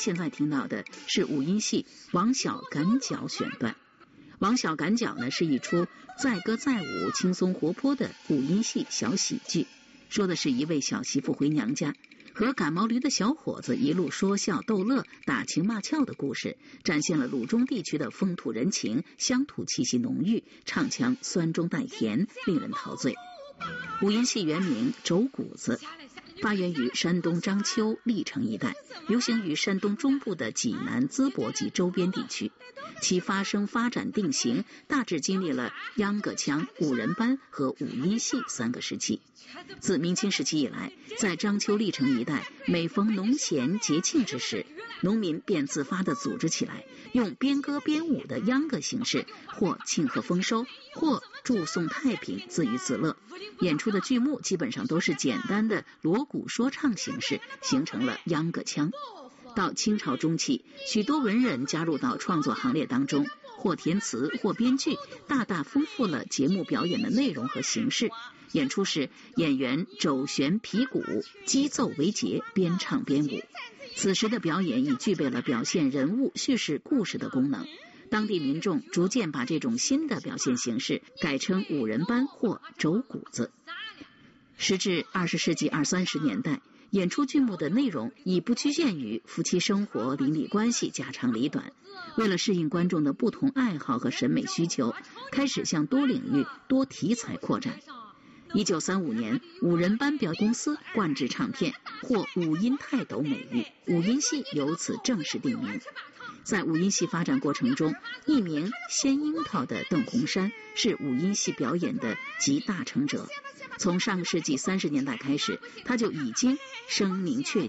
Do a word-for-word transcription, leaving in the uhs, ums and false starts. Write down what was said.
现在听到的是五音戏王小赶脚选段。王小赶脚呢是一出载歌载舞、轻松活泼的五音戏小喜剧，说的是一位小媳妇回娘家，和赶毛驴的小伙子一路说笑逗乐、打情骂俏的故事，展现了鲁中地区的风土人情，乡土气息浓郁，唱腔酸中带甜，令人陶醉。五音戏原名肘鼓子，发源于山东章丘、历城一带，流行于山东中部的济南、淄博及周边地区。其发生、发展、定型大致经历了秧歌腔、五人班和五音戏三个时期。自明清时期以来，在章丘、历城一带，每逢农闲节庆之时，农民便自发地组织起来，用边歌边舞的秧歌形式，或庆贺丰收，或祝颂太平，自娱自乐。演出的剧目基本上都是简单的锣鼓说唱形式，形成了秧歌腔。到清朝中期，许多文人加入到创作行列当中，或填词或编剧，大大丰富了节目表演的内容和形式。演出时，演员肘旋皮鼓，击奏为节，边唱边舞。此时的表演已具备了表现人物、叙事故事的功能。当地民众逐渐把这种新的表现形式改称五人班或肘鼓子。时至二十世纪二三十年代，演出剧目的内容已不局限于夫妻生活、邻里关系、家长里短。为了适应观众的不同爱好和审美需求，开始向多领域、多题材扩展。一九三五年，五人班表演公司冠制唱片，获五音泰斗美誉，五音戏由此正式定名。在五音戏发展过程中，艺名鲜樱桃的邓洪山是五音戏表演的集大成者。从上个世纪三十年代开始，他就已经声名鹊